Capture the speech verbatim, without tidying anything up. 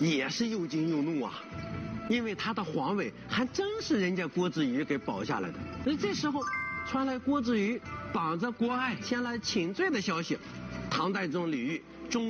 也是又惊又怒啊，因为他的皇位还真是人家郭子仪给保下来的。而这时候传来郭子仪绑着郭爱前来请罪的消息，唐代宗李煜